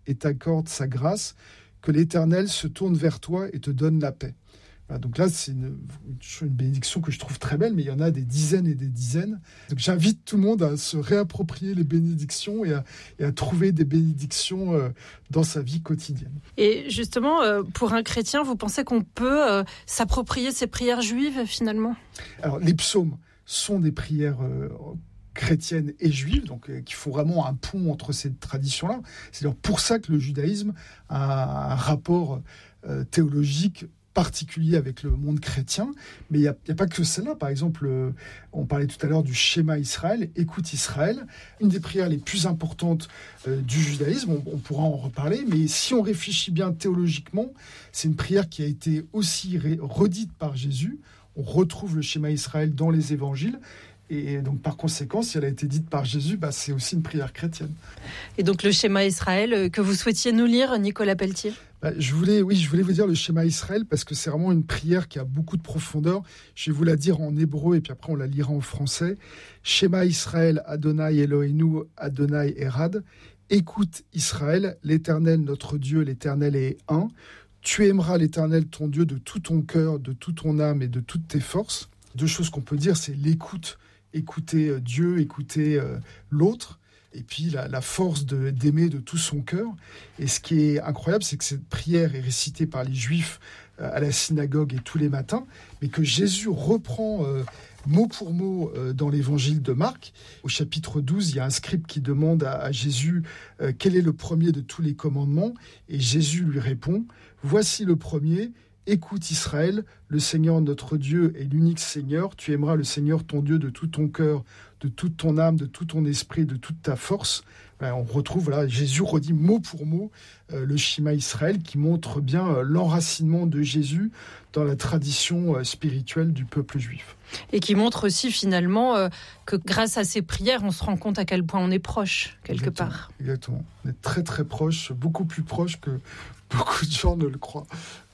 et t'accorde sa grâce, que l'Éternel se tourne vers toi et te donne la paix. Voilà, donc là, c'est une bénédiction que je trouve très belle, mais il y en a des dizaines et des dizaines. Donc j'invite tout le monde à se réapproprier les bénédictions et à trouver des bénédictions dans sa vie quotidienne. Et justement, pour un chrétien, vous pensez qu'on peut s'approprier ces prières juives finalement ? Alors les psaumes sont des prières chrétiennes et juives, donc qui font vraiment un pont entre ces traditions-là. C'est d'ailleurs pour ça que le judaïsme a un rapport théologique particulier avec le monde chrétien, mais il n'y a pas que celle-là. Par exemple, on parlait tout à l'heure du schéma Israël, écoute Israël, une des prières les plus importantes du judaïsme, on pourra en reparler, mais si on réfléchit bien théologiquement, c'est une prière qui a été aussi redite par Jésus. On retrouve le schéma Israël dans les évangiles, et donc par conséquent, si elle a été dite par Jésus, c'est aussi une prière chrétienne. Et donc le schéma Israël que vous souhaitiez nous lire, Nicolas Pelletier ? Je voulais vous dire le schéma Israël parce que c'est vraiment une prière qui a beaucoup de profondeur. Je vais vous la dire en hébreu et puis après on la lira en français. Schéma Israël, Adonai Eloheinu, Adonai Erad. Écoute Israël, l'Éternel notre Dieu, l'Éternel est un. Tu aimeras l'Éternel ton Dieu de tout ton cœur, de toute ton âme et de toutes tes forces. Deux choses qu'on peut dire, c'est l'écoute. Écouter Dieu, écouter l'autre. Et puis la force d'aimer de tout son cœur. Et ce qui est incroyable, c'est que cette prière est récitée par les Juifs à la synagogue et tous les matins, mais que Jésus reprend mot pour mot dans l'évangile de Marc. Au chapitre 12, il y a un scribe qui demande à Jésus quel est le premier de tous les commandements. Et Jésus lui répond, voici le premier. Écoute Israël, le Seigneur notre Dieu est l'unique Seigneur. Tu aimeras le Seigneur ton Dieu de tout ton cœur, de toute ton âme, de tout ton esprit, de toute ta force. On retrouve, Jésus redit mot pour mot le schéma Israël qui montre bien l'enracinement de Jésus dans la tradition spirituelle du peuple juif. Et qui montre aussi finalement que grâce à ces prières, on se rend compte à quel point on est proche, quelque part. Exactement. On est très très proche, beaucoup plus proche que beaucoup de gens ne le croient.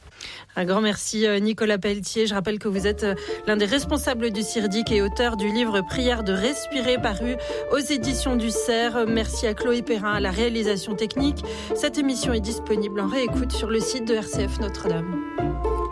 Un grand merci Nicolas Pelletier. Je rappelle que vous êtes l'un des responsables du CIRDIC et auteur du livre Prière de respirer paru aux éditions du Cerf. Merci à Chloé Perrin à la réalisation technique. Cette émission est disponible en réécoute sur le site de RCF Notre-Dame.